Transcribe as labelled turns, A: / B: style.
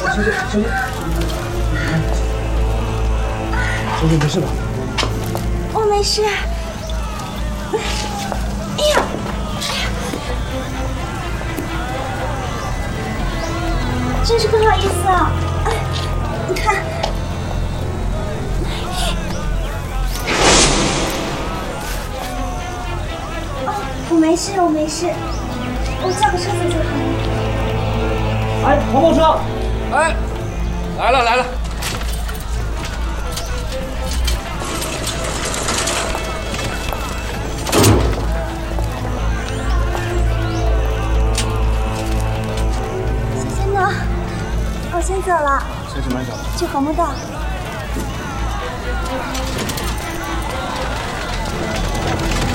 A: 小姐没事吧？
B: 我没事。哎呀！真是不好意思啊！哎，你看。我没事，我叫个车子就好了。
A: 哎，黄包车！
C: 哎，来了。
B: 小仙呢？我先走了。
A: 先去买酒。
B: 去红木道。